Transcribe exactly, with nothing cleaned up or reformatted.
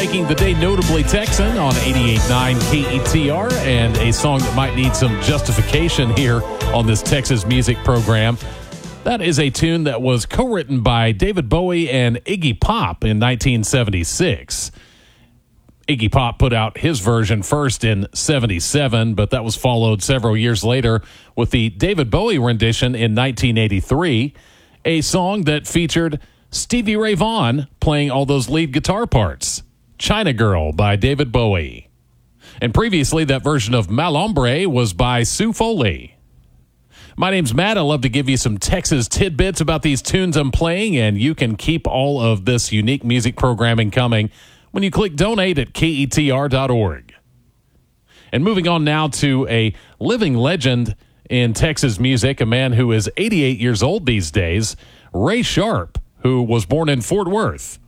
making the day notably Texan on eighty-eight point nine K E T R, and a song that might need some justification here on this Texas music program. That is a tune that was co-written by David Bowie and Iggy Pop in nineteen seventy-six. Iggy Pop put out his version first in seventy-seven, but that was followed several years later with the David Bowie rendition in nineteen eighty-three, a song that featured Stevie Ray Vaughan playing all those lead guitar parts. China Girl by David Bowie. And previously, that version of Malombre was by Sue Foley. My name's Matt. I love to give you some Texas tidbits about these tunes I'm playing, and you can keep all of this unique music programming coming when you click donate at K E T R dot org. And moving on now to a living legend in Texas music, a man who is eighty-eight years old these days, Ray Sharp, who was born in Fort Worth.